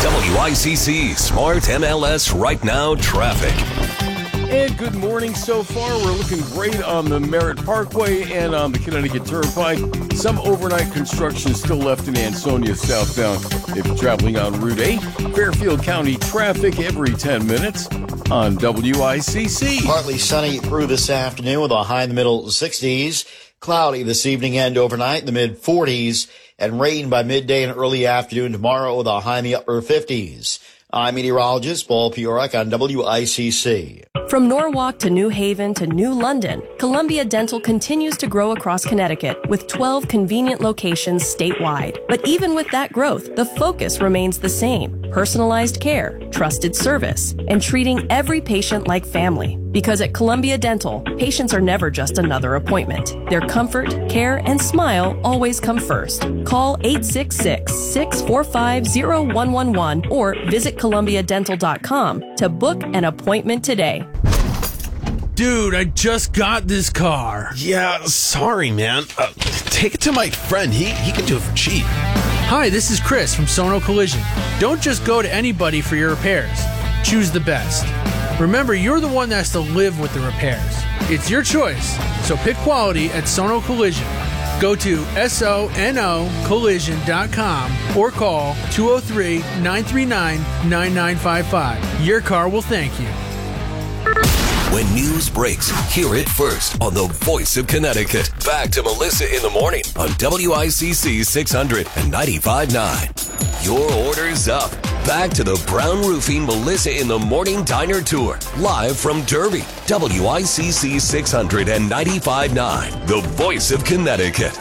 WICC Smart MLS Right Now traffic. And good morning so far. We're looking great on the Merritt Parkway and on the Connecticut Turnpike. Some overnight construction still left in Ansonia southbound if you're traveling on Route 8. Fairfield County traffic every 10 minutes on WICC. Partly sunny through this afternoon with a high in the middle 60s. Cloudy this evening and overnight in the mid 40s. And rain by midday and early afternoon tomorrow with a high in the upper 50s. I'm meteorologist Paul Piorek on WICC. From Norwalk to New Haven to New London, Columbia Dental continues to grow across Connecticut with 12 convenient locations statewide. But even with that growth, the focus remains the same: personalized care, trusted service, and treating every patient like family. Because at Columbia Dental, patients are never just another appointment. Their comfort, care, and smile always come first. Call 866-645-0111 or visit ColumbiaDental.com to book an appointment today. Dude, I just got this car. Yeah, sorry, man. Take it to my friend. He can do it for cheap. Hi, this is Chris from Sono Collision. Don't just go to anybody for your repairs. Choose the best. Remember, you're the one that has to live with the repairs. It's your choice, so pick quality at Sono Collision. Go to SONOcollision.com or call 203-939-9955. Your car will thank you. When news breaks, hear it first on the Voice of Connecticut. Back to Melissa in the Morning on WICC 600 and 95.9. Your order's up. Back to the Brown Roofing Melissa in the Morning Diner Tour. Live from Derby. WICC 600 and 95.9. The Voice of Connecticut.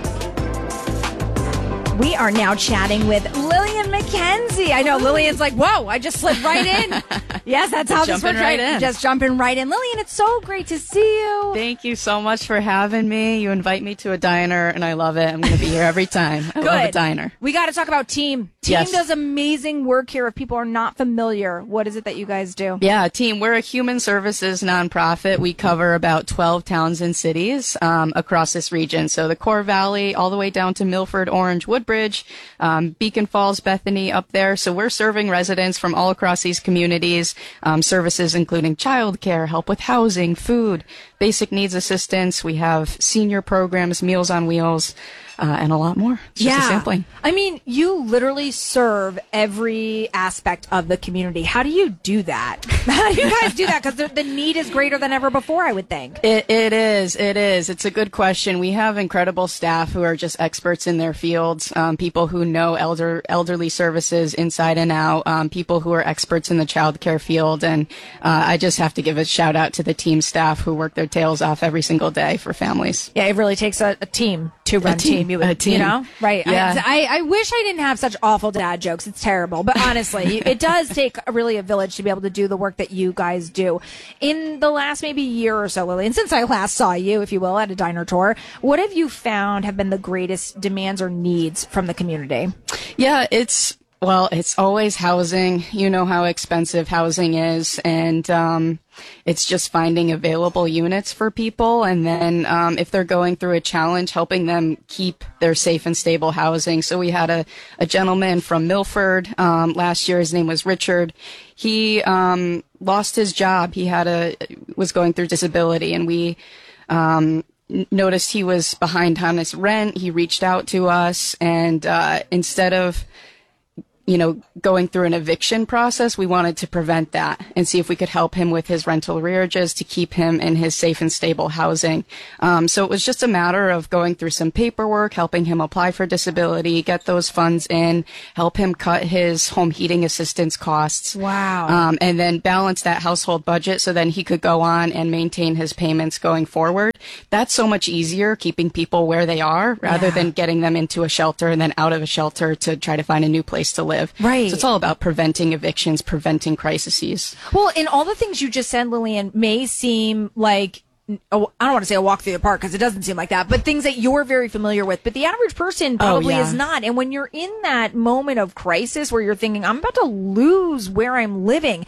We are now chatting with Lillian McKenzie. I know Lillian's like, whoa, I just slipped right in. Yes, that's how this works. Right in. Just jumping right in. Lillian, it's so great to see you. Thank you so much for having me. You invite me to a diner, and I love it. I'm going to be here every time. I love a diner. We got to talk about Team. Team does amazing work here. If people are not familiar, what is it that you guys do? Yeah, Team, we're a human services nonprofit. We cover about 12 towns and cities across this region. So the Core Valley, all the way down to Milford, Orange, Woodbridge, Beacon Falls, Bethany up there. So we're serving residents from all across these communities, services including childcare, help with housing, food, basic needs assistance. We have senior programs, Meals on Wheels, and a lot more. It's just a sampling. I mean, you literally serve every aspect of the community. How do you do that? How do you guys do that? Because the need is greater than ever before, I would think. It is. It's a good question. We have incredible staff who are just experts in their fields, people who know elderly services inside and out, people who are experts in the childcare field. And I just have to give a shout out to the team staff who work their tails off every single day for families. Yeah, it really takes a team to run team. You know? Right. Yeah. I wish I didn't have such awful dad jokes. It's terrible. But honestly, it does take really a village to be able to do the work that you guys do. In the last maybe year or so, Lillian, since I last saw you, if you will, at a diner tour, what have you found have been the greatest demands or needs from the community? Yeah, it's always housing. You know how expensive housing is. And it's just finding available units for people. And then if they're going through a challenge, helping them keep their safe and stable housing. So we had a gentleman from Milford last year. His name was Richard. He lost his job. He was going through disability. And we noticed he was behind on his rent. He reached out to us. And instead of going through an eviction process, we wanted to prevent that and see if we could help him with his rental arrearages to keep him in his safe and stable housing. So it was just a matter of going through some paperwork, helping him apply for disability, get those funds in, help him cut his home heating assistance costs. Wow. And then balance that household budget so then he could go on and maintain his payments going forward. That's so much easier, keeping people where they are rather than getting them into a shelter and then out of a shelter to try to find a new place to live. Right. So it's all about preventing evictions, preventing crises. Well, and all the things you just said, Lillian, may seem like, I don't want to say a walk through the park because it doesn't seem like that, but things that you're very familiar with. But the average person probably is not. And when you're in that moment of crisis where you're thinking, I'm about to lose where I'm living,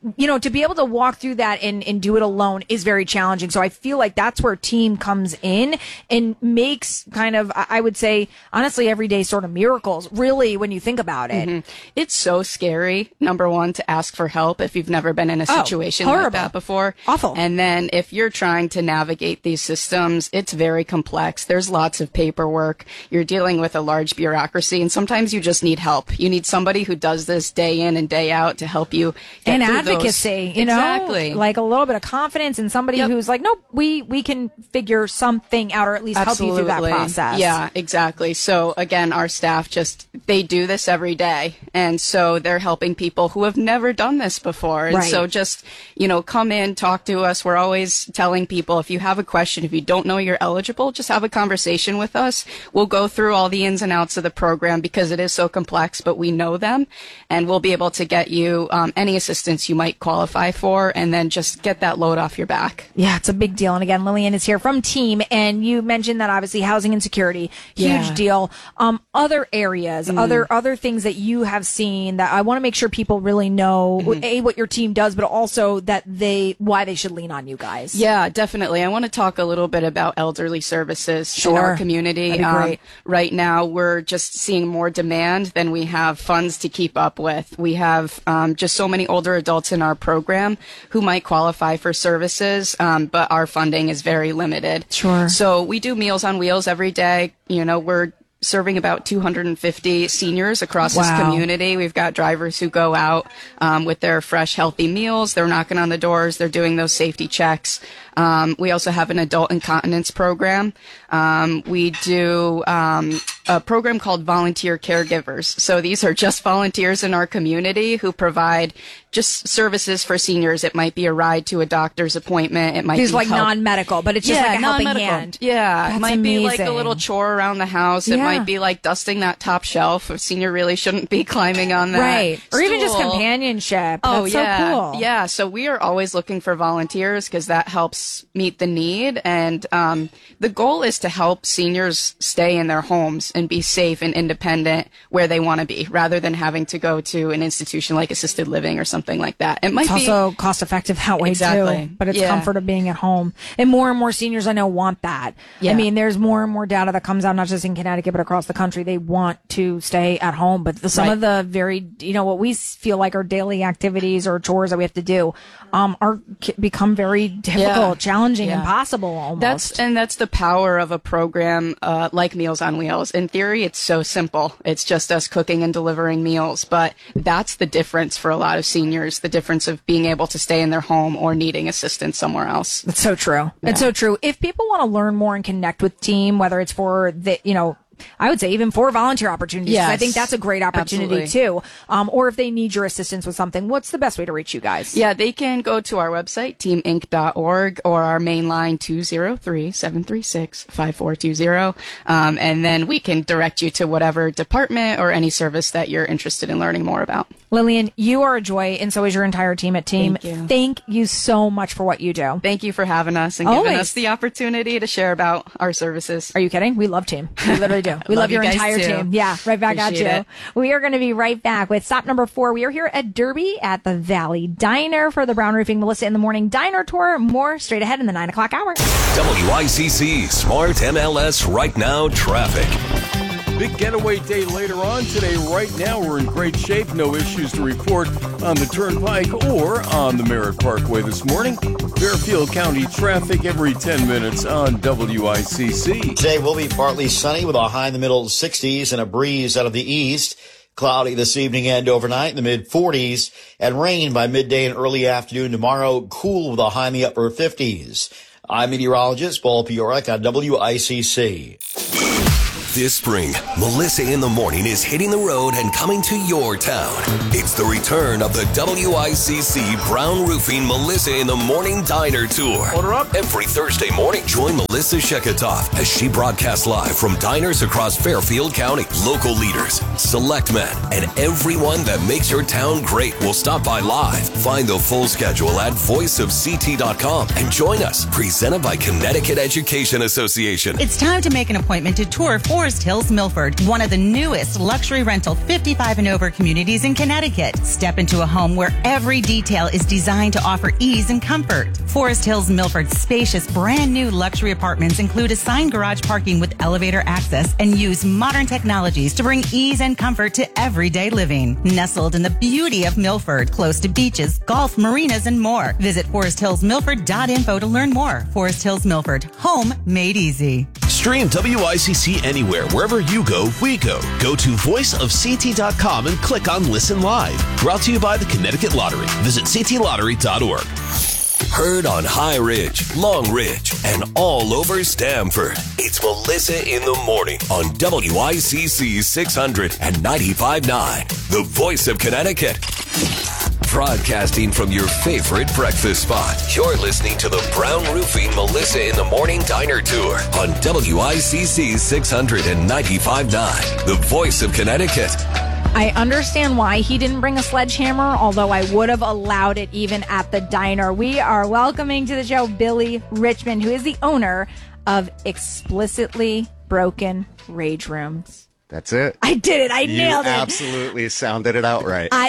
to be able to walk through that and do it alone is very challenging. So I feel like that's where team comes in and makes kind of, I would say, honestly, everyday sort of miracles, really, when you think about it. Mm-hmm. It's so scary, number one, to ask for help if you've never been in a situation like that before. Awful. And then if you're trying to navigate these systems, it's very complex. There's lots of paperwork. You're dealing with a large bureaucracy, and sometimes you just need help. You need somebody who does this day in and day out to help you get and through advocacy, those. Exactly. Like a little bit of confidence and somebody who's like, nope, we can figure something out, or at least help you through that process. Yeah, exactly. So again, our staff they do this every day. And so they're helping people who have never done this before. And so just, come in, talk to us. We're always telling people, if you have a question, if you don't know you're eligible, just have a conversation with us. We'll go through all the ins and outs of the program because it is so complex, but we know them, and we'll be able to get you any assistance you might qualify for, and then just get that load off your back. Yeah, it's a big deal. And again, Lillian is here from Team, and you mentioned that obviously housing insecurity, huge deal. Other areas, other things that you have seen that I want to make sure people really know, what your team does, but also that why they should lean on you guys. Yeah, definitely. I want to talk a little bit about elderly services in our community. That'd be great. Right now, we're just seeing more demand than we have funds to keep up with. We have just so many older adults in our program who might qualify for services, but our funding is very limited. Sure. So we do Meals on Wheels every day. We're serving about 250 seniors across this community. We've got drivers who go out with their fresh, healthy meals. They're knocking on the doors. They're doing those safety checks. We also have an adult incontinence program. We do a program called Volunteer Caregivers. So these are just volunteers in our community who provide just services for seniors. It might be a ride to a doctor's appointment. It might be like non-medical, but it's just like a helping hand. Yeah, that's it might be like a amazing. little chore around the house. It might be like dusting that top shelf. A senior really shouldn't be climbing on that. Right. Or even just stool. companionship. Oh, That's yeah. so cool. Yeah. So we are always looking for volunteers because that helps meet the need. And the goal is to help seniors stay in their homes and be safe and independent where they want to be, rather than having to go to an institution like assisted living or something like that. It might It's be also cost effective that way too, but it's comfort of being at home. And more seniors I know want that. Yeah. I mean, there's more and more data that comes out, not just in Connecticut, but across the country. They want to stay at home, but some of the very, what we feel like are daily activities or chores that we have to do, become very difficult, challenging, impossible almost. That's the power of a program like Meals on Wheels. In theory, it's so simple. It's just us cooking and delivering meals, but that's the difference for a lot of seniors, the difference of being able to stay in their home or needing assistance somewhere else. It's so true. Yeah. It's so true. If people want to learn more and connect with Team, whether it's for I would say even for volunteer opportunities. Yes. I think that's a great opportunity too. Or if they need your assistance with something, what's the best way to reach you guys? Yeah, they can go to our website, teaminc.org, or our main line, 203-736-5420. And then we can direct you to whatever department or any service that you're interested in learning more about. Lillian, you are a joy, and so is your entire team at Team. Thank you so much for what you do. Thank you for having us and giving us the opportunity to share about our services. Are you kidding? We love Team. We literally do. We love your entire team. Yeah, right back at you. We are going to be right back with stop number 4. We are here at Derby at the Valley Diner for the Brown Roofing Melissa in the Morning Diner Tour. More straight ahead in the 9 o'clock hour. WICC Smart MLS Right Now Traffic. Big getaway day later on today. Right now, we're in great shape. No issues to report on the Turnpike or on the Merritt Parkway this morning. Fairfield County traffic every 10 minutes on WICC. Today will be partly sunny with a high in the middle 60s and a breeze out of the east. Cloudy this evening and overnight in the mid-40s, and rain by midday and early afternoon tomorrow. Cool with a high in the upper 50s. I'm meteorologist Paul Piorek on WICC. This spring, Melissa in the Morning is hitting the road and coming to your town. It's the return of the WICC Brown Roofing Melissa in the Morning Diner Tour. Order up. Every Thursday morning, join Melissa Sheketoff as she broadcasts live from diners across Fairfield County. Local leaders, select men, and everyone that makes your town great will stop by live. Find the full schedule at voiceofct.com and join us. Presented by Connecticut Education Association. It's time to make an appointment to tour Forest Hills Milford, one of the newest luxury rental 55 and over communities in Connecticut. Step into a home where every detail is designed to offer ease and comfort. Forest Hills Milford's spacious, brand new luxury apartments include assigned garage parking with elevator access and use modern technologies to bring ease and comfort to everyday living. Nestled in the beauty of Milford, close to beaches, golf, marinas, and more. Visit foresthillsmilford.info to learn more. Forest Hills Milford, home made easy. Stream WICC anywhere, wherever you go, we go. Go to voiceofct.com and click on Listen Live. Brought to you by the Connecticut Lottery. Visit ctlottery.org. Heard on High Ridge, Long Ridge, and all over Stamford. It's Melissa in the Morning on WICC 600 and 95.9, the voice of Connecticut. Broadcasting from your favorite breakfast spot. You're listening to the Brown Roofing Melissa in the Morning Diner Tour on WICC 600 and 95.9, the voice of Connecticut. I understand why he didn't bring a sledgehammer, although I would have allowed it even at the diner. We are welcoming to the show Billy Richmond, who is the owner of Explicitly Broken Rage Rooms. That's it. I did it. I nailed it. You absolutely sounded it out right. I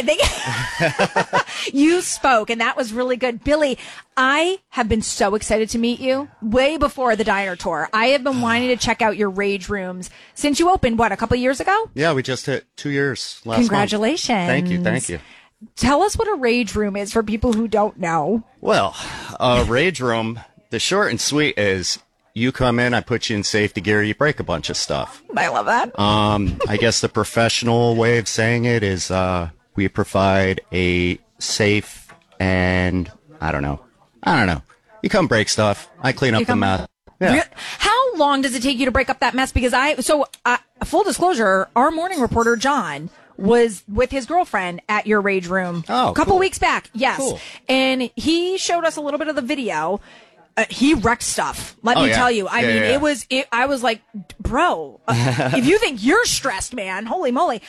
think you spoke, and that was really good. Billy, I have been so excited to meet you way before the diner tour. I have been wanting to check out your Rage Rooms since you opened, what, a couple of years ago? Yeah, we just hit 2 years last Congratulations. month. Thank you. Tell us what a Rage Room is for people who don't know. Well, a Rage Room, the short and sweet is you come in, I put you in safety gear, you break a bunch of stuff. I love that. I guess the professional way of saying it is we provide a safe and I don't know. You come break stuff. I clean up the mess. Yeah. How long does it take you to break up that mess? Because full disclosure, our morning reporter, John, was with his girlfriend at your Rage Room a couple weeks back. Yes. Cool. And he showed us a little bit of the video. He wrecked stuff. Let me tell you. I mean, I was like, bro, if you think you're stressed, man, holy moly.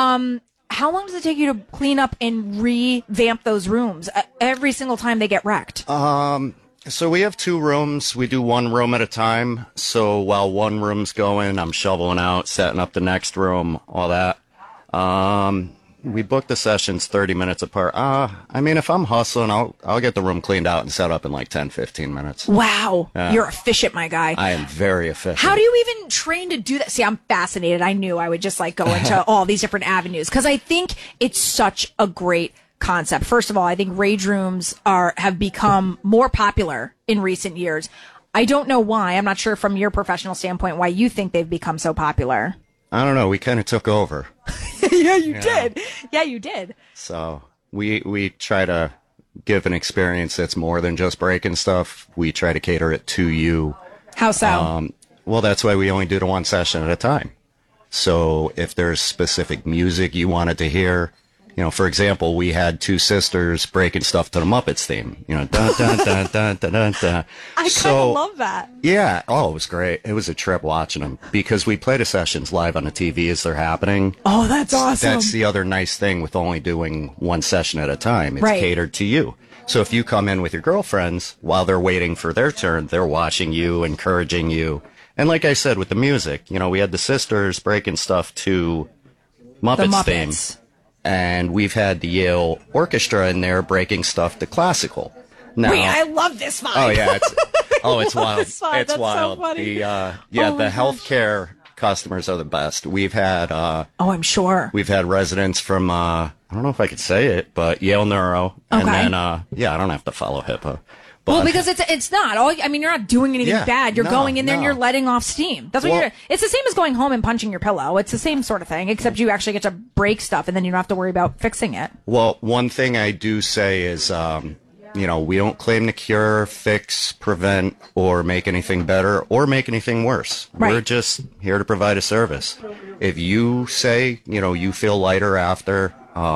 How long does it take you to clean up and revamp those rooms every single time they get wrecked? So we have 2 rooms. We do 1 room at a time. So while 1 room's going, I'm shoveling out, setting up the next room, all that. We book the sessions 30 minutes apart. I mean, if I'm hustling, I'll get the room cleaned out and set up in like 10, 15 minutes. Wow. You're efficient, my guy. I am very efficient. How do you even train to do that? See, I'm fascinated. I knew I would just like go into all these different avenues because I think it's such a great concept. First of all, I think Rage Rooms have become more popular in recent years. I don't know why. I'm not sure from your professional standpoint why you think they've become so popular. I don't know. We kind of took over. Yeah, you did. Yeah, you did. So we try to give an experience that's more than just breaking stuff. We try to cater it to you. How so? Well, that's why we only do the 1 session at a time. So if there's specific music you wanted to hear, for example, we had 2 sisters breaking stuff to the Muppets theme. Dun, dun, dun, dun, dun, dun, dun. I kind of love that. Yeah. Oh, it was great. It was a trip watching them because we play the sessions live on the TV as they're happening. Oh, that's awesome. That's the other nice thing with only doing 1 session at a time. It's catered to you. So if you come in with your girlfriends while they're waiting for their turn, they're watching you, encouraging you. And like I said, with the music, we had the sisters breaking stuff to Muppets theme. And we've had the Yale Orchestra in there breaking stuff to classical. Now, wait, I love this vibe. Oh yeah, it's wild. It's That's wild. So funny. The healthcare customers are the best. We've had I'm sure. We've had residents from I don't know if I could say it, but Yale Neuro, and then I don't have to follow HIPAA. But, well, because it's not. You're not doing anything bad. You're going in there and you're letting off steam. That's what you're doing. It's the same as going home and punching your pillow. It's the same sort of thing, except you actually get to break stuff and then you don't have to worry about fixing it. Well, one thing I do say is, we don't claim to cure, fix, prevent, or make anything better or make anything worse. Right. We're just here to provide a service. If you say, you feel lighter after,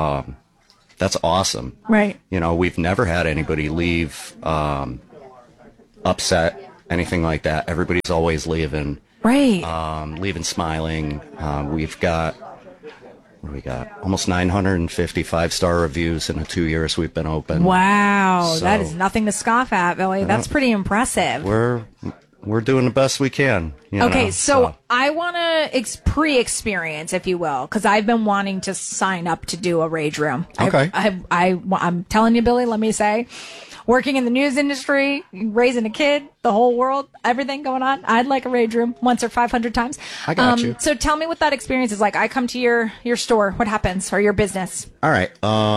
that's awesome. Right. We've never had anybody leave upset, anything like that. Everybody's always leaving Right. Leaving smiling. We've got, what do we got? Almost 950 5-star reviews in the 2 years we've been open. Wow. So, that is nothing to scoff at, Billy. That's pretty impressive. We're doing the best we can. Okay, so I want to pre-experience, if you will, because I've been wanting to sign up to do a rage room. Okay. I'm telling you, Billy, let me say, working in the news industry, raising a kid, the whole world, everything going on, I'd like a rage room once or 500 times. I got you. So tell me what that experience is like. I come to your store. What happens? Or your business? All right.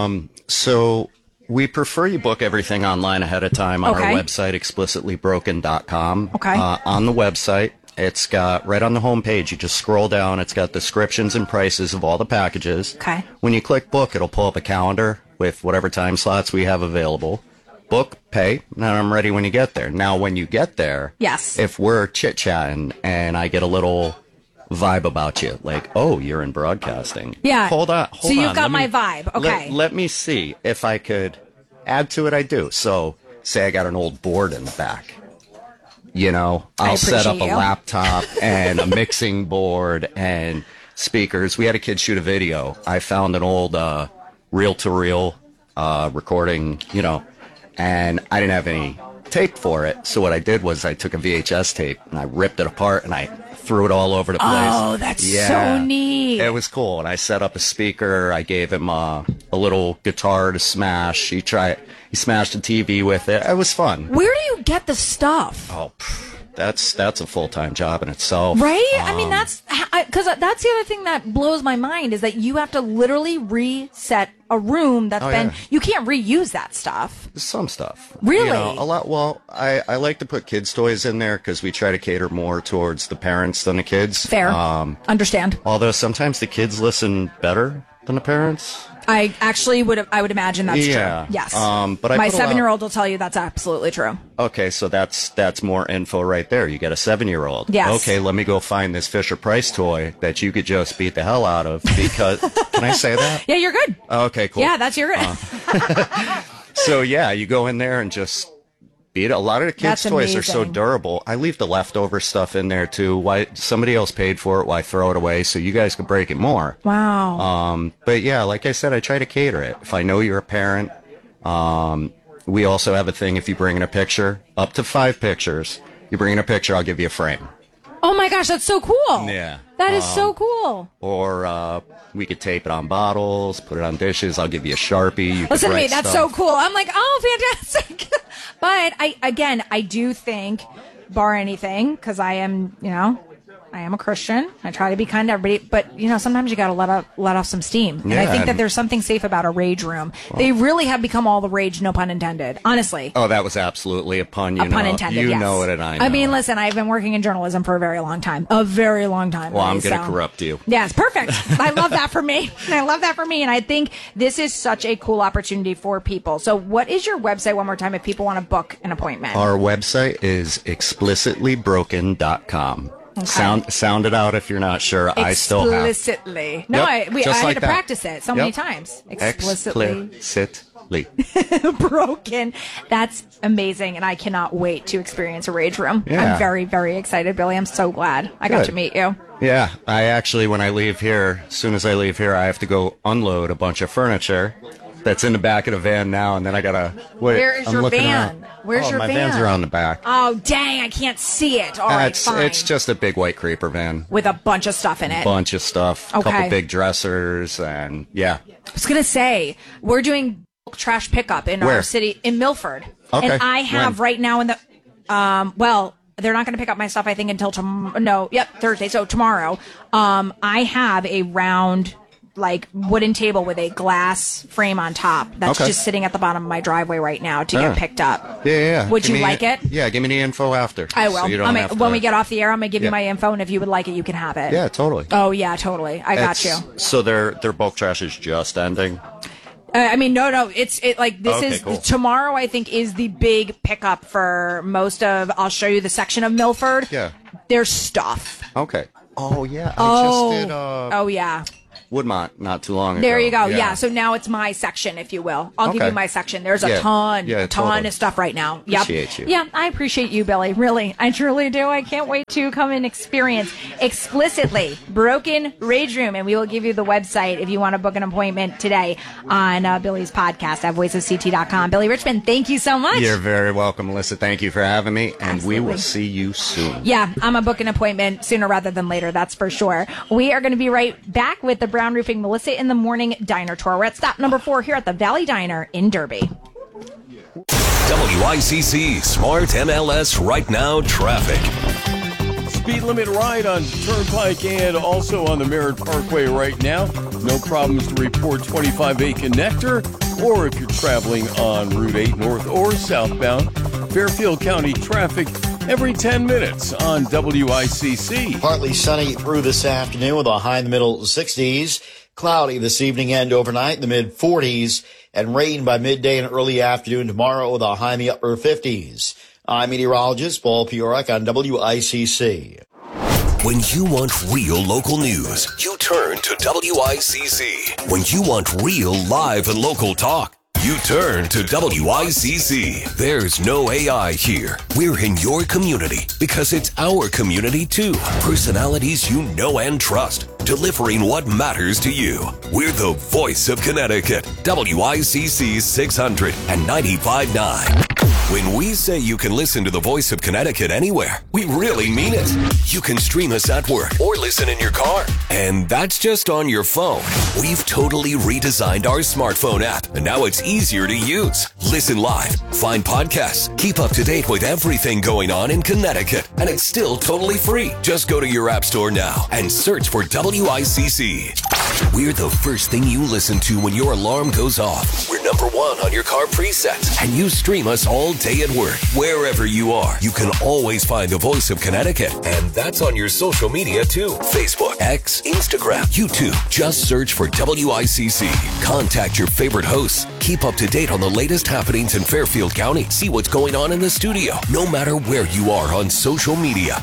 So we prefer you book everything online ahead of time on our website, explicitlybroken.com. Okay. On the website, it's got, right on the home page, you just scroll down, it's got descriptions and prices of all the packages. Okay. When you click book, it'll pull up a calendar with whatever time slots we have available. Book, pay, and I'm ready when you get there. Now, when you get there, yes, if we're chit-chatting and I get a little vibe about you, like, oh, you're in broadcasting. Yeah. Hold on. So you've got my vibe. Okay. Let me see if I could add to it. I do. So say I got an old board in the back. I'll set up a laptop and a mixing board and speakers. We had a kid shoot a video. I found an old reel-to-reel recording, and I didn't have any tape for it. So what I did was I took a VHS tape and I ripped it apart and I threw it all over the place. Oh, that's so neat. It was cool. And I set up a speaker. I gave him a little guitar to smash. He smashed a TV with it. It was fun. Where do you get the stuff? Oh, that's a full-time job in itself. Right? I mean, because that's the other thing that blows my mind is that you have to literally reset a room that's you can't reuse that stuff. Some stuff. Really? A lot. Well, I like to put kids' toys in there because we try to cater more towards the parents than the kids. Fair. Understand. Although sometimes the kids listen better than the parents. I actually would imagine that's true. Yes. But my 7-year-old will tell you that's absolutely true. Okay, so that's more info right there. You get a 7-year-old. Yes. Okay, let me go find this Fisher-Price toy that you could just beat the hell out of because can I say that? Yeah, you're good. Okay, cool. Yeah, that's your So yeah, you go in there and just beat it. A lot of the kids' toys are so durable. I leave the leftover stuff in there too. Why somebody else paid for it? Why throw it away so you guys could break it more? Wow. But yeah, like I said, I try to cater it. If I know you're a parent, we also have a thing. If you bring in a picture, up to 5 pictures, you bring in a picture, I'll give you a frame. Oh my gosh, that's so cool. Yeah. That is so cool. Or we could tape it on bottles, put it on dishes. I'll give you a Sharpie. Listen to me, that's so cool. I'm like, oh, fantastic. But I do think, bar anything, because I am a Christian. I try to be kind to everybody, but sometimes you got to let off some steam. And I think that there's something safe about a rage room. They really have become all the rage, no pun intended. Honestly. Oh, that was absolutely a pun. Pun intended. You yes. know it, and I know. I mean, listen, I've been working in journalism for a very long time. A very long time. Well, I'm going to corrupt you. Yes, perfect. I love that for me. And I think this is such a cool opportunity for people. So, what is your website one more time if people want to book an appointment? Our website is explicitlybroken.com. Okay. Sound it out if you're not sure. I still have. Explicitly. No, yep, I had like to practice it so many times. Explicitly. Broken. That's amazing, and I cannot wait to experience a rage room. Yeah. I'm very, very excited, Billy. I'm so glad I got to meet you. Yeah, I actually, when I leave here, as soon as I leave here, I have to go unload a bunch of furniture that's in the back of the van now, and then I gotta. Where is your van? Where's your van? van? My van's around the back. Oh, dang, I can't see it. All right, fine. It's just a big white creeper van. With a bunch of stuff in it. Bunch of stuff. Okay. Couple big dressers, and yeah. I was going to say, we're doing trash pickup in our city, in Milford. Okay. And I have right now in the, they're not going to pick up my stuff, I think, until Thursday. So tomorrow, I have a round, wooden table with a glass frame on top that's just sitting at the bottom of my driveway right now to get picked up. Yeah. Would you like it? Yeah, give me the info after. I will. So when we get off the air, I'm going to give you my info, and if you would like it, you can have it. Yeah, totally. Oh, yeah, totally. I got you. So their bulk trash is just ending? No. This is cool. Tomorrow. I think is the big pickup for most of. I'll show you the section of Milford. Yeah, there's stuff. Okay. Oh yeah. Oh yeah. Woodmont not too long ago. There you go. Yeah. So now it's my section, if you will. I'll give you my section. There's a ton of stuff right now. Yep. Appreciate you. Yeah, I appreciate you, Billy. Really. I truly do. I can't wait to come and experience explicitly Broken Rage Room. And we will give you the website if you want to book an appointment today on Billy's podcast at voiceofct.com. Billy Richmond, thank you so much. You're very welcome, Melissa. Thank you for having me. And we will see you soon. Yeah, I'm going to book an appointment sooner rather than later. That's for sure. We are going to be right back with the Brown Roofing Melissa in the Morning Diner Tour. We're at stop number 4 here at the Valley Diner in Derby. WICC Smart MLS Right Now traffic. Speed limit ride on Turnpike and also on the Merritt Parkway right now. No problems to report 25A Connector, or if you're traveling on Route 8 north or southbound. Fairfield County traffic every 10 minutes on WICC. Partly sunny through this afternoon with a high in the middle 60s. Cloudy this evening and overnight in the mid 40s, and rain by midday and early afternoon tomorrow with a high in the upper 50s. I'm meteorologist Paul Piorek on WICC. When you want real local news, you turn to WICC. When you want real live and local talk, you turn to WICC. There's no AI here. We're in your community because it's our community too. Personalities you know and trust, delivering what matters to you. We're the voice of Connecticut. WICC 600 and 95.9. When we say you can listen to the voice of Connecticut anywhere, we really mean it. You can stream us at work or listen in your car. And that's just on your phone. We've totally redesigned our smartphone app, and now it's easier to use. Listen live, find podcasts, keep up to date with everything going on in Connecticut, and it's still totally free. Just go to your app store now and search for WICC. We're the first thing you listen to when your alarm goes off. We're number 1 on your car presets, and you stream us all day at work. Wherever you are, you can always find the voice of Connecticut, and that's on your social media too. Facebook, X, Instagram, YouTube. Just search for WICC. Contact your favorite hosts. Keep up to date on the latest happenings in Fairfield County. See what's going on in the studio. No matter where you are on social media,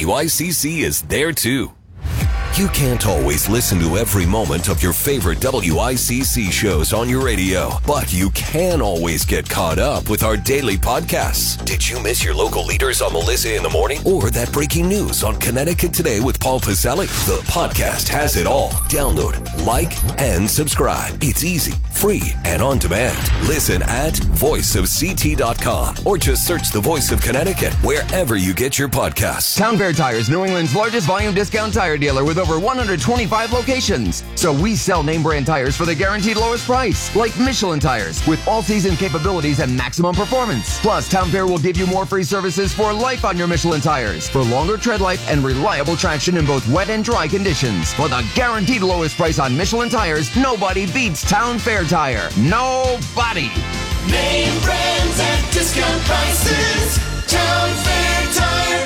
WICC is there too. You can't always listen to every moment of your favorite WICC shows on your radio, but you can always get caught up with our daily podcasts. Did you miss your local leaders on Melissa in the Morning? Or that breaking news on Connecticut Today with Paul Pacelli? The podcast has it all. Download, like, and subscribe. It's easy, free, and on demand. Listen at voiceofct.com or just search the Voice of Connecticut wherever you get your podcasts. Town Fair Tires, New England's largest volume discount tire dealer with over 125 locations. So we sell name brand tires for the guaranteed lowest price, like Michelin tires, with all-season capabilities and maximum performance. Plus, Town Fair will give you more free services for life on your Michelin tires, for longer tread life and reliable traction in both wet and dry conditions. For the guaranteed lowest price on Michelin tires, nobody beats Town Fair Tire. Nobody! Name brands at discount prices. Town Fair Tire.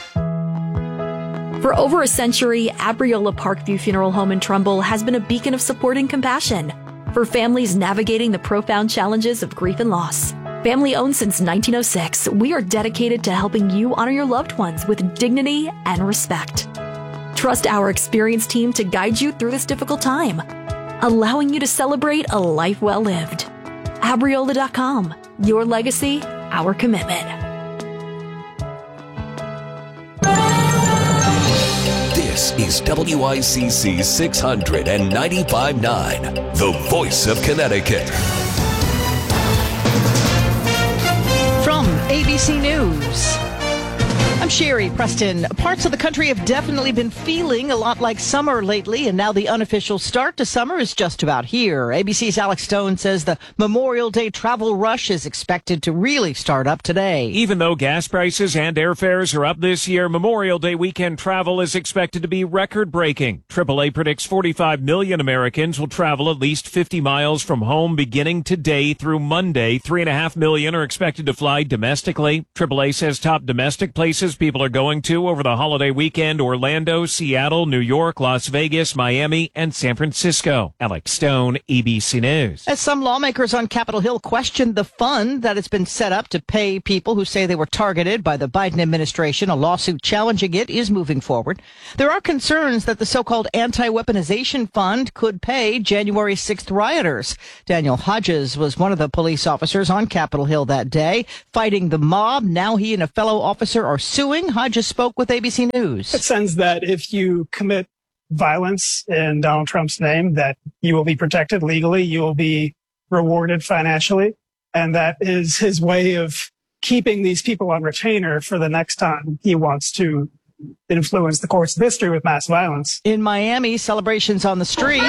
For over a century, Abriola Parkview Funeral Home in Trumbull has been a beacon of support and compassion for families navigating the profound challenges of grief and loss. Family owned since 1906, we are dedicated to helping you honor your loved ones with dignity and respect. Trust our experienced team to guide you through this difficult time, allowing you to celebrate a life well lived. Abriola.com. Your legacy, our commitment. This is WICC 695.9, the voice of Connecticut. From ABC News, I'm Sherry Preston. Parts of the country have definitely been feeling a lot like summer lately, and now the unofficial start to summer is just about here. ABC's Alex Stone says the Memorial Day travel rush is expected to really start up today. Even though gas prices and airfares are up this year, Memorial Day weekend travel is expected to be record-breaking. AAA predicts 45 million Americans will travel at least 50 miles from home beginning today through Monday. 3.5 million are expected to fly domestically. AAA says top domestic places places people are going to over the holiday weekend: Orlando, Seattle, New York, Las Vegas, Miami, and San Francisco. Alex Stone, ABC News. As some lawmakers on Capitol Hill questioned the fund that has been set up to pay people who say they were targeted by the Biden administration, a lawsuit challenging it is moving forward. There are concerns that the so-called anti-weaponization fund could pay January 6th rioters. Daniel Hodges was one of the police officers on Capitol Hill that day, fighting the mob. Now he and a fellow officer are suing. Hodges spoke with ABC News. It sends that if you commit violence in Donald Trump's name, that you will be protected legally, you will be rewarded financially. And that is his way of keeping these people on retainer for the next time he wants to influence the course of history with mass violence. In Miami, celebrations on the streets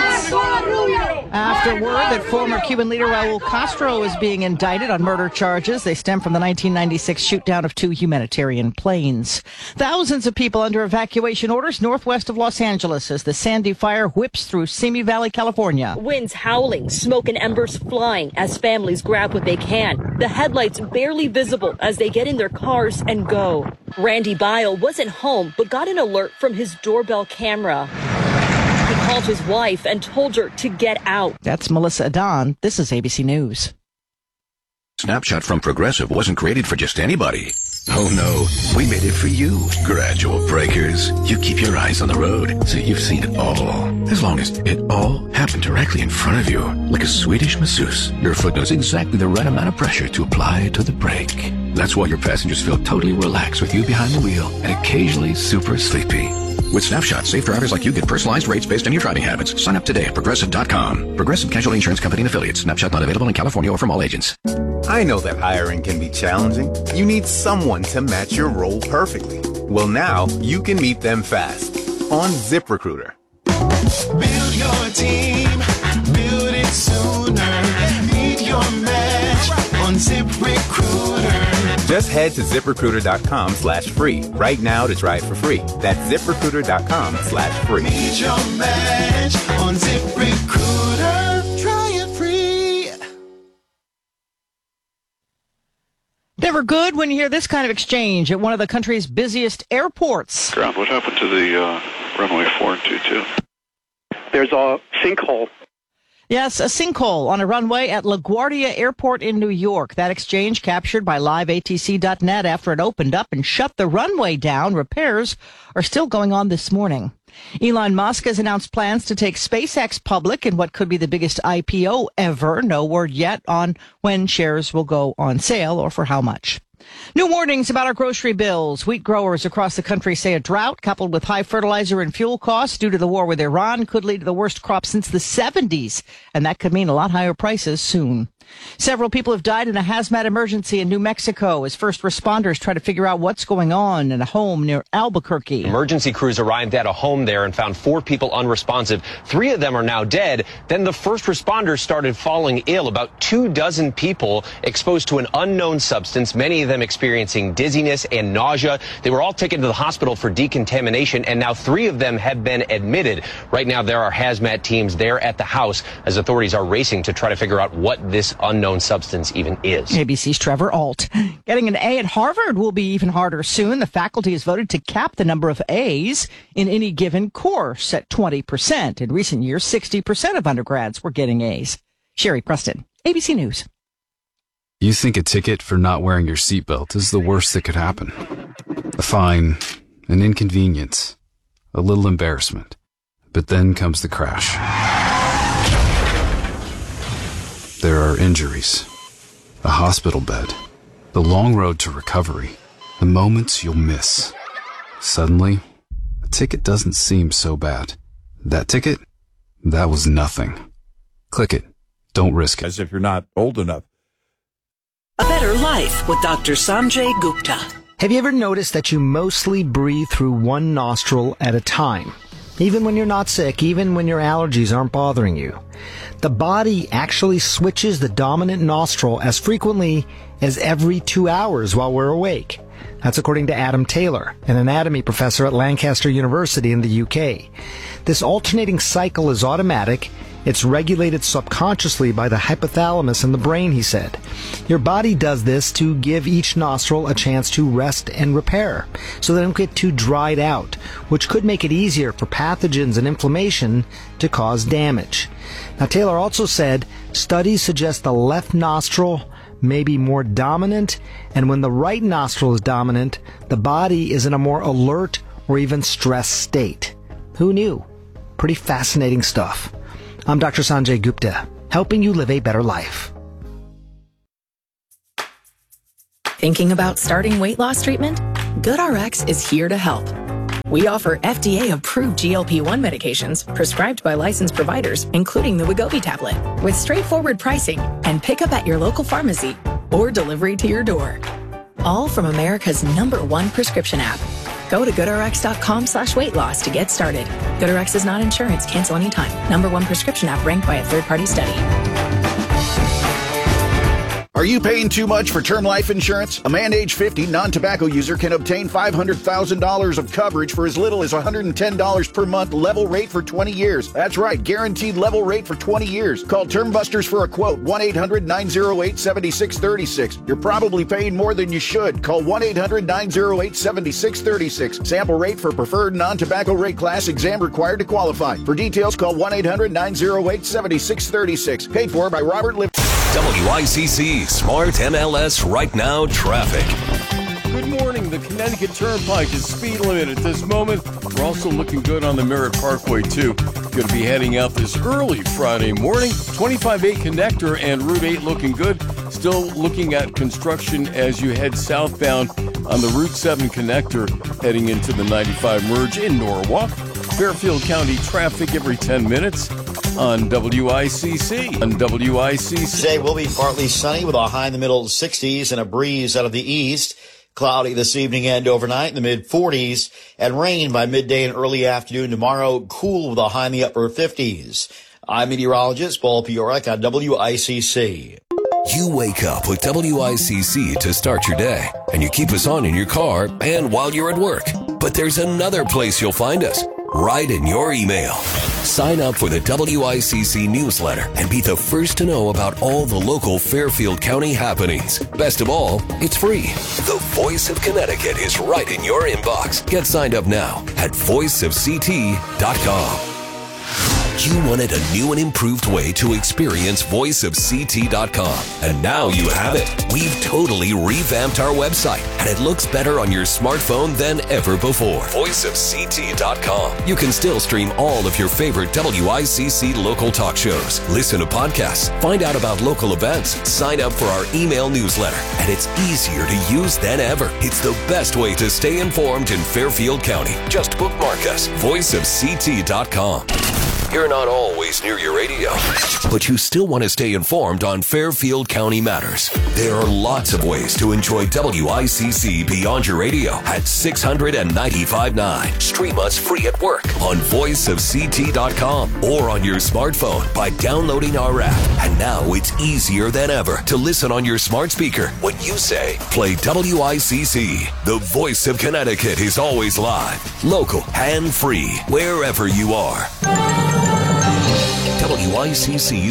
after word that former Cuban leader Raul Castro is being indicted on murder charges. They stem from the 1996 shootdown of 2 humanitarian planes. Thousands of people under evacuation orders northwest of Los Angeles as the Sandy fire whips through Simi Valley, California. Winds howling, smoke and embers flying as families grab what they can. The headlights barely visible as they get in their cars and go. Randy Bile wasn't home, but got an alert from his doorbell camera. He called his wife and told her to get out. That's Melissa Adon. This is ABC News. Snapshot from Progressive wasn't created for just anybody. Oh no, we made it for you, gradual breakers. You keep your eyes on the road, so you've seen it all. As long as it all happened directly in front of you, like a Swedish masseuse, your foot knows exactly the right amount of pressure to apply to the brake. That's why your passengers feel totally relaxed with you behind the wheel and occasionally super sleepy. With Snapshot, safe drivers like you get personalized rates based on your driving habits. Sign up today at Progressive.com. Progressive Casualty Insurance Company and Affiliates. Snapshot not available in California or from all agents. I know that hiring can be challenging. You need someone to match your role perfectly. Well, now you can meet them fast on ZipRecruiter. Build your team, build it sooner. Meet your match on ZipRecruiter. Just head to ZipRecruiter.com/free right now to try it for free. That's ZipRecruiter.com/free. Meet your match on ZipRecruiter. Try it free. Never good when you hear this kind of exchange at one of the country's busiest airports. Ground, what happened to the runway 422? There's a sinkhole. Yes, a sinkhole on a runway at LaGuardia Airport in New York. That exchange captured by liveatc.net after it opened up and shut the runway down. Repairs are still going on this morning. Elon Musk has announced plans to take SpaceX public in what could be the biggest IPO ever. No word yet on when shares will go on sale or for how much. New warnings about our grocery bills. Wheat growers across the country say a drought coupled with high fertilizer and fuel costs due to the war with Iran could lead to the worst crop since the 70s, and that could mean a lot higher prices soon. Several people have died in a hazmat emergency in New Mexico as first responders try to figure out what's going on in a home near Albuquerque. Emergency crews arrived at a home there and found 4 people unresponsive. 3 of them are now dead. Then the first responders started falling ill. About 24 people exposed to an unknown substance, many of them experiencing dizziness and nausea. They were all taken to the hospital for decontamination, and now 3 of them have been admitted. Right now, there are hazmat teams there at the house as authorities are racing to try to figure out what this unknown substance even is. ABC's Trevor Alt. Getting an A at Harvard will be even harder soon. The faculty has voted to cap the number of A's in any given course at 20%. In recent years, 60% of undergrads were getting A's. Sherry Preston, ABC News. You think a ticket for not wearing your seatbelt is the worst that could happen. A fine, an inconvenience, a little embarrassment. But then comes the crash. There are injuries, a hospital bed, the long road to recovery, the moments you'll miss. Suddenly, a ticket doesn't seem so bad. That ticket? That was nothing. Click it. Don't risk it. As if you're not old enough. A Better Life with Dr. Sanjay Gupta. Have you ever noticed that you mostly breathe through one nostril at a time? Even when you're not sick, even when your allergies aren't bothering you. The body actually switches the dominant nostril as frequently as every 2 hours while we're awake. That's according to Adam Taylor, an anatomy professor at Lancaster University in the UK. This alternating cycle is automatic It's regulated subconsciously by the hypothalamus in the brain, he said. Your body does this to give each nostril a chance to rest and repair, so they don't get too dried out, which could make it easier for pathogens and inflammation to cause damage. Now, Taylor also said studies suggest the left nostril may be more dominant, and when the right nostril is dominant, the body is in a more alert or even stressed state. Who knew? Pretty fascinating stuff. I'm Dr. Sanjay Gupta, helping you live a better life. Thinking about starting weight loss treatment? GoodRx is here to help. We offer FDA-approved GLP-1 medications prescribed by licensed providers, including the Wegovy tablet, with straightforward pricing and pickup at your local pharmacy or delivery to your door. All from America's #1 prescription app. Go to GoodRx.com/weight loss to get started. GoodRx is not insurance. Cancel anytime. #1 prescription app ranked by a third-party study. Are you paying too much for term life insurance? A man age 50 non-tobacco user can obtain $500,000 of coverage for as little as $110 per month, level rate for 20 years. That's right, guaranteed level rate for 20 years. Call Term Busters for a quote, 1-800-908-7636. You're probably paying more than you should. Call 1-800-908-7636. Sample rate for preferred non-tobacco rate class, exam required to qualify. For details, call 1-800-908-7636. Paid for by Robert Liv. WICC Smart MLS Right Now traffic. Good morning. The Connecticut Turnpike is speed limit at this moment. We're also looking good on the Merritt Parkway, too. Going to be heading out this early Friday morning. 25-8 connector and Route 8 looking good. Still looking at construction as you head southbound on the Route 7 connector heading into the 95 merge in Norwalk. Fairfield County traffic every 10 minutes on WICC. Today will be partly sunny with a high in the middle 60s and a breeze out of the east. Cloudy this evening and overnight in the mid-40s, and rain by midday and early afternoon tomorrow. Cool with a high in the upper 50s. I'm meteorologist Paul Piorek on WICC. You wake up with WICC to start your day, and you keep us on in your car and while you're at work. But there's another place you'll find us, right in your email. Sign up for the WICC newsletter and be the first to know about all the local Fairfield County happenings. Best of all, it's free. The Voice of Connecticut is right in your inbox. Get signed up now at voiceofct.com. You wanted a new and improved way to experience voiceofct.com, and now you have it. We've totally revamped our website, and it looks better on your smartphone than ever before. Voiceofct.com. You can still stream all of your favorite WICC local talk shows, listen to podcasts, find out about local events, sign up for our email newsletter, and it's easier to use than ever. It's the best way to stay informed in Fairfield County. Just bookmark us, voiceofct.com. You're not always near your radio, but you still want to stay informed on Fairfield County matters. There are lots of ways to enjoy WICC beyond your radio at 695.9. Stream us free at work on voiceofct.com or on your smartphone by downloading our app. And now it's easier than ever to listen on your smart speaker when you say, play WICC. The Voice of Connecticut is always live, local, and free, wherever you are. WICC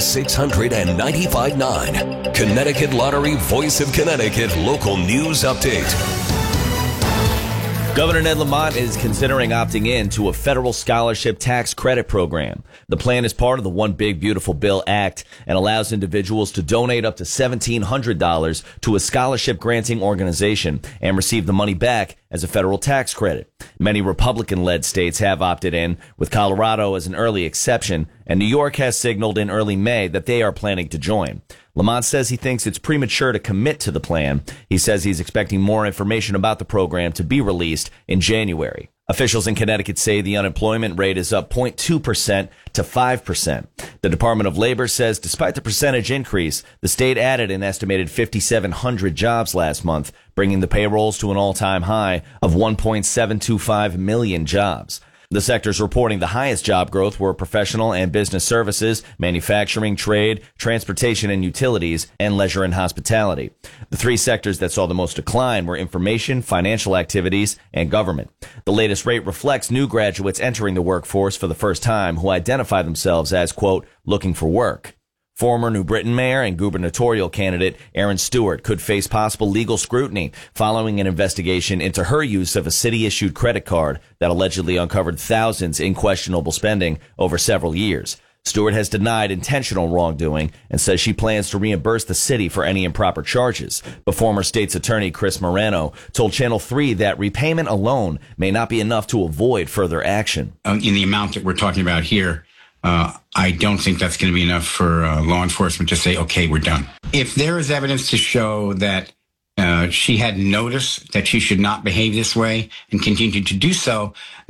695.9. Connecticut Lottery Voice of Connecticut local news update. Governor Ned Lamont is considering opting in to a federal scholarship tax credit program. The plan is part of the One Big Beautiful Bill Act and allows individuals to donate up to $1,700 to a scholarship granting organization and receive the money back as a federal tax credit. Many Republican-led states have opted in, with Colorado as an early exception, and New York has signaled in early May that they are planning to join. Lamont says he thinks it's premature to commit to the plan. He says he's expecting more information about the program to be released in January. Officials in Connecticut say the unemployment rate is up 0.2% to 5%. The Department of Labor says despite the percentage increase, the state added an estimated 5,700 jobs last month, bringing the payrolls to an all-time high of 1.725 million jobs. The sectors reporting the highest job growth were professional and business services, manufacturing, trade, transportation and utilities, and leisure and hospitality. The three sectors that saw the most decline were information, financial activities, and government. The latest rate reflects new graduates entering the workforce for the first time who identify themselves as, quote, looking for work. Former New Britain mayor and gubernatorial candidate Erin Stewart could face possible legal scrutiny following an investigation into her use of a city-issued credit card that allegedly uncovered thousands in questionable spending over several years. Stewart has denied intentional wrongdoing and says she plans to reimburse the city for any improper charges. But former state's attorney Chris Moreno told Channel 3 that repayment alone may not be enough to avoid further action. In the amount that we're talking about here, I don't think that's going to be enough for law enforcement to say, okay, we're done. If there is evidence to show that she had noticed that she should not behave this way and continued to do so,